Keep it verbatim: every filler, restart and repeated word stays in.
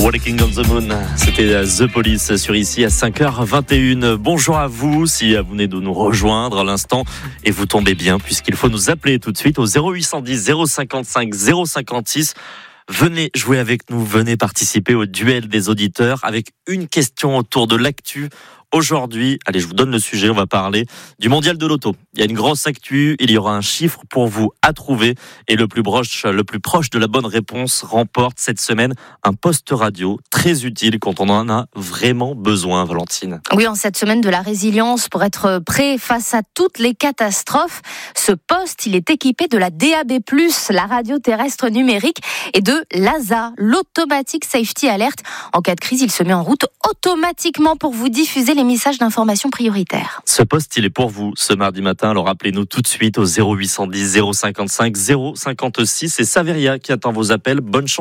Walking on the Moon, c'était The Police sur ici à cinq heures vingt et une. Bonjour à vous, si vous venez de nous rejoindre à l'instant et vous tombez bien puisqu'il faut nous appeler tout de suite au zéro huit cent dix zéro cinquante-cinq zéro cinquante-six. Venez jouer avec nous, venez participer au duel des auditeurs avec une question autour de l'actu. Aujourd'hui, allez, je vous donne le sujet, on va parler du mondial de l'auto. Il y a une grosse actu, il y aura un chiffre pour vous à trouver et le plus proche, le plus proche de la bonne réponse remporte cette semaine un poste radio très utile quand on en a vraiment besoin, Valentine. Oui, en cette semaine de la résilience pour être prêt face à toutes les catastrophes, ce poste, il est équipé de la D A B plus, la radio terrestre numérique, et de l'A S A, l'Automatic Safety Alert. En cas de crise, il se met en route automatiquement pour vous diffuser les messages d'information prioritaires. Ce poste, il est pour vous ce mardi matin. Alors appelez-nous tout de suite au zéro huit cent dix zéro cinquante-cinq zéro cinquante-six. C'est Saveria qui attend vos appels. Bonne chance.